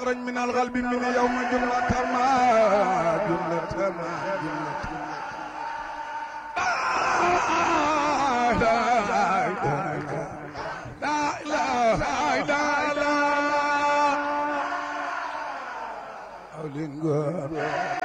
أخرج من القلب من يوم جملة ما لا إله إلا الله